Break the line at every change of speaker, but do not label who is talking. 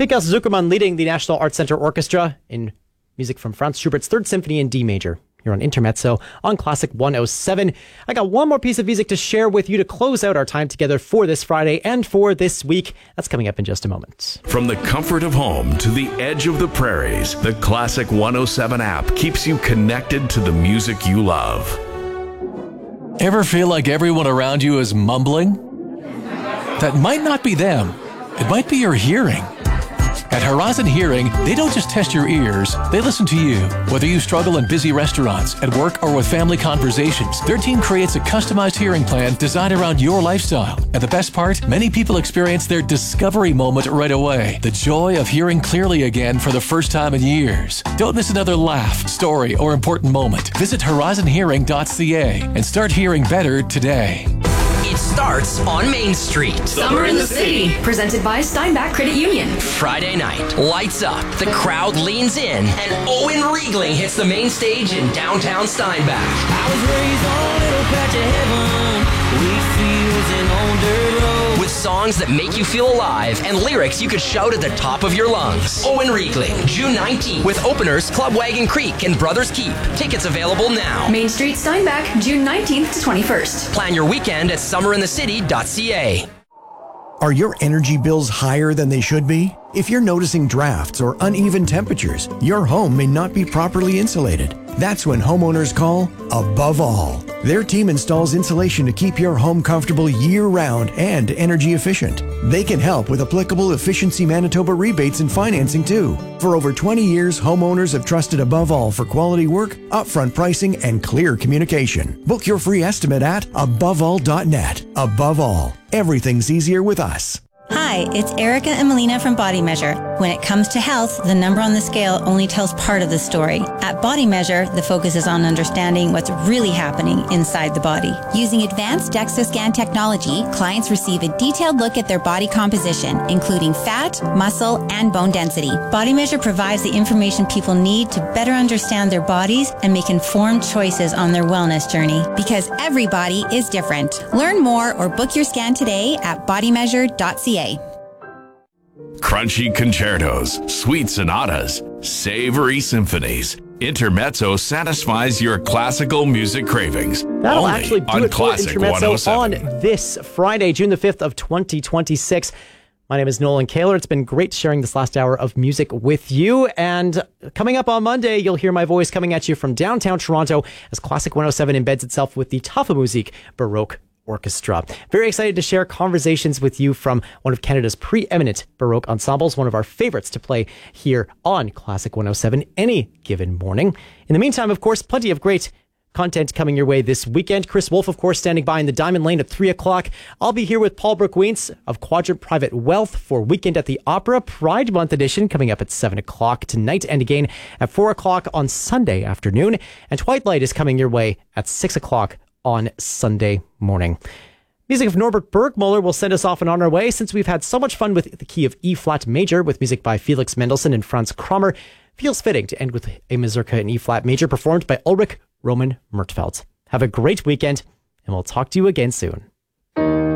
Pinchas Zukerman leading the National Arts Centre Orchestra in music from Franz Schubert's Third Symphony in D major. You're on Intermezzo on Classic 107. I got one more piece of music to share with you to close out our time together for this Friday and for this week. That's coming up in just a moment.
From the comfort of home to the edge of the prairies, the Classic 107 app keeps you connected to the music you love.
Ever feel like everyone around you is mumbling? That might not be them. It might be your hearing. At Horizon Hearing, they don't just test your ears, they listen to you. Whether you struggle in busy restaurants, at work, or with family conversations, their team creates a customized hearing plan designed around your lifestyle. And the best part, many people experience their discovery moment right away. The joy of hearing clearly again for the first time in years. Don't miss another laugh, story, or important moment. Visit horizonhearing.ca and start hearing better today.
It starts on Main Street.
Summer in the City, presented by Steinbach Credit Union.
Friday night, lights up, the crowd leans in, and Owen Riegling hits the main stage in downtown Steinbach.
I was raised on a little patch of heaven, wheat fields and on dirt roads.
With songs that make you feel alive and lyrics you could shout at the top of your lungs. Owen Riegling, June 19th, with openers Club Wagon Creek and Brothers Keep. Tickets available now.
Main Street, Steinbach, June 19th to 21st.
Plan your weekend at summerinthecity.ca.
Are your energy bills higher than they should be? If you're noticing drafts or uneven temperatures, your home may not be properly insulated. That's when homeowners call Above All. Their team installs insulation to keep your home comfortable year-round and energy efficient. They can help with applicable Efficiency Manitoba rebates and financing too. For over 20 years, homeowners have trusted Above All for quality work, upfront pricing, and clear communication. Book your free estimate at aboveall.net. Above All, everything's easier with us.
Hi, it's Erica and Melina from Body Measure. When it comes to health, the number on the scale only tells part of the story. At Body Measure, the focus is on understanding what's really happening inside the body. Using advanced DEXA scan technology, clients receive a detailed look at their body composition, including fat, muscle, and bone density. Body Measure provides the information people need to better understand their bodies and make informed choices on their wellness journey. Because every body is different. Learn more or book your scan today at bodymeasure.ca.
Crunchy concertos, sweet sonatas, savory symphonies. Intermezzo satisfies your classical music cravings.
That'll
only
actually do
on
it for
Classic
Intermezzo
107.
on this Friday, June the 5th of 2026. My name is Nolan Kaler. It's been great sharing this last hour of music with you. And coming up on Monday, you'll hear my voice coming at you from downtown Toronto as Classic 107 embeds itself with the Tafa Musik Baroque Orchestra. Very excited to share conversations with you from one of Canada's preeminent Baroque ensembles, one of our favorites to play here on Classic 107 any given morning. In the meantime, of course, plenty of great content coming your way this weekend. Chris Wolf, of course, standing by in the Diamond Lane at 3 o'clock. I'll be here with Paul Brooke-Wiens of Quadrant Private Wealth for Weekend at the Opera Pride Month edition coming up at 7 o'clock tonight and again at 4 o'clock on Sunday afternoon. And Twilight is coming your way at 6 o'clock on Sunday morning. Music of Norbert Bergmuller will send us off and on our way. Since we've had so much fun with the key of E-flat major with music by Felix Mendelssohn and Franz Kramer, feels fitting to end with a mazurka in E-flat major performed by Ulrich Roman Mertfeld. Have a great weekend, and we'll talk to you again soon.